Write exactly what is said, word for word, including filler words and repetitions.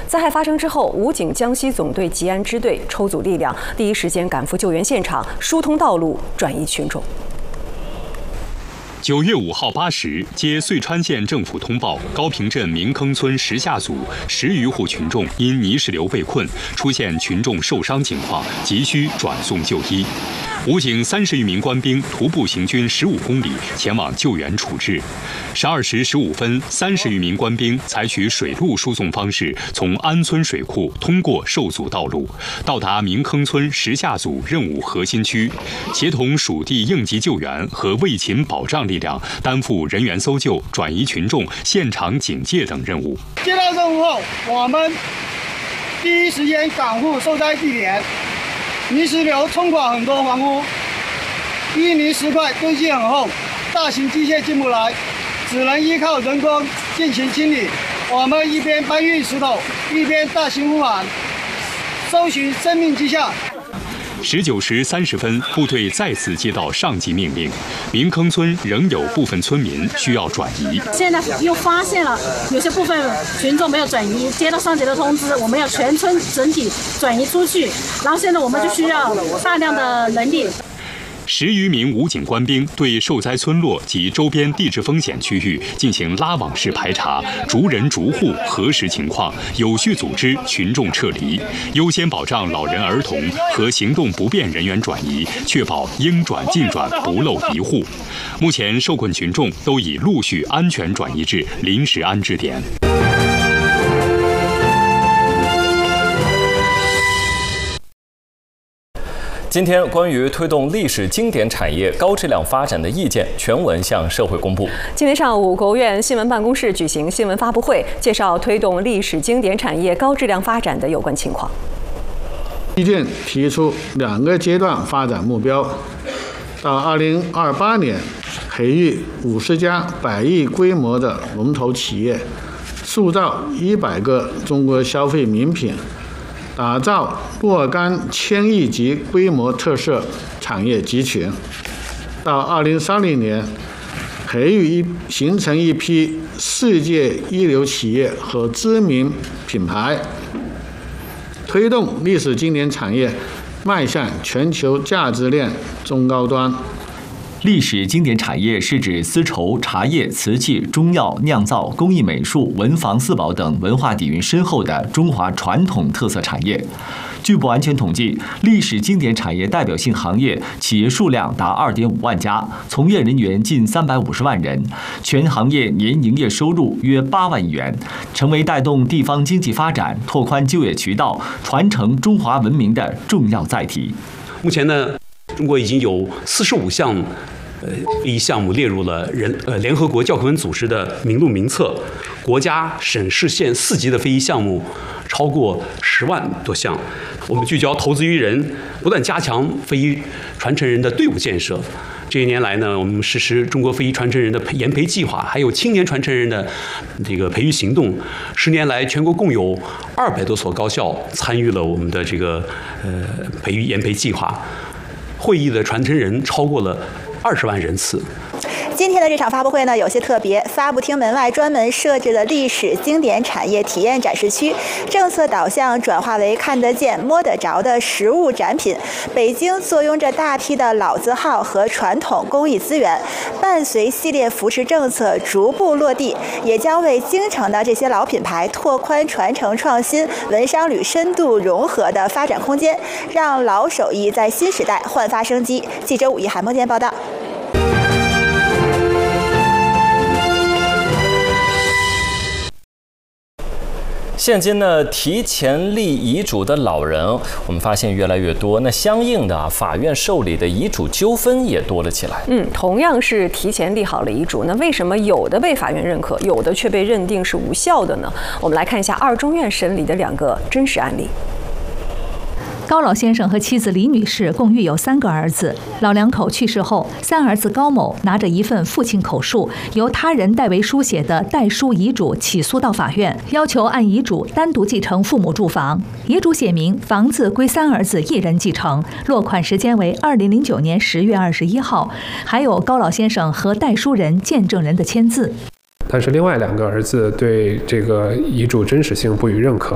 灾害发生之后，武警江西总队吉安支队抽组力量，第一时间赶赴救援现场，疏通道路，转移群众。 九月五号八时，接遂川县政府通报，高坪镇明坑村石下组十余户群众因泥石流被困，出现群众受伤情况，急需转送就医。武警三十余名官兵徒步行军十五公里，前往救援处置。十二时十五分，三十余名官兵采取水路输送方式，从安村水库通过受阻道路，到达明坑村石下组任务核心区，协同属地应急救援和卫勤保障力量，担负人员搜救、转移群众、现场警戒等任务。 接到任务后，我们第一时间赶赴受灾地点。 泥石流冲垮很多房屋，淤泥石块堆积很厚，大型机械进不来，只能依靠人工进行清理。我们一边搬运石头，一边大型呼喊，搜寻生命迹象。 十九时三十分，部队再次接到上级命令，明坑村仍有部分村民需要转移。 现在又发现了有些部分群众没有转移，接到上级的通知，我们要全村整体转移出去。然后现在我们就需要大量的人力。 十余名武警官兵对受灾村落及周边地质风险区域进行拉网式排查，逐人逐户核实情况，有序组织群众撤离，优先保障老人、儿童和行动不便人员转移，确保应转尽转，不漏一户。目前受困群众都已陆续安全转移至临时安置点。 今天，关于推动历史经典产业高质量发展的意见全文向社会公布。 今天上午，国务院新闻办公室举行新闻发布会，介绍推动历史经典产业高质量发展的有关情况。 意见提出两个阶段发展目标：到二零二八年，培育五十家百亿规模的龙头企业，塑造一百个中国消费名品。 打造若干千亿级规模特色产业集群，到二零三零年，培育一形成一批世界一流企业和知名品牌，推动历史经典产业迈向全球价值链中高端。 历史经典产业是指丝绸、茶叶、瓷器、中药、酿造、工艺美术、文房四宝等文化底蕴深厚的中华传统特色产业。据不完全统计，历史经典产业代表性行业企业数量达 二点五万家，从业人员近三百五十万人，全行业年营业收入约八万亿元，成为带动地方经济发展、拓宽就业渠道、传承中华文明的重要载体。 目前呢，中国已经有四十五项。 呃，非遗项目列入了人呃联合国教科文组织的名录名册，国家、省、市、县四级的非遗项目超过十万多项。我们聚焦投资于人，不断加强非遗传承人的队伍建设。这一年来呢，我们实施中国非遗传承人的研培计划，还有青年传承人的这个培育行动。十年来，全国共有二百多所高校参与了我们的这个呃培育研培计划，会议的传承人超过了 二十万人次。 今天的这场发布会呢，有些特别。发布厅门外专门设置了历史经典产业体验展示区，政策导向转化为看得见、摸得着的实物展品。北京坐拥着大批的老字号和传统工艺资源，伴随系列扶持政策逐步落地，也将为京城的这些老品牌拓宽传承创新、文商旅深度融合的发展空间，让老手艺在新时代焕发生机。记者武艺涵、孟建报道。 现今呢，提前立遗嘱的老人，我们发现越来越多。那相应的啊，法院受理的遗嘱纠纷也多了起来。 嗯，同样是提前立好了遗嘱，那为什么有的被法院认可，有的却被认定是无效的呢？我们来看一下二中院审理的两个真实案例。 高老先生和妻子李女士共育有三个儿子。老两口去世后，三儿子高某拿着一份父亲口述由他人代为书写的代书遗嘱起诉到法院，要求按遗嘱单独继承父母住房。遗嘱写明房子归三儿子一人继承，落款时间为二零零九年十月二十一号，还有高老先生和代书人、见证人的签字。 但是另外两个儿子对这个遗嘱真实性不予认可，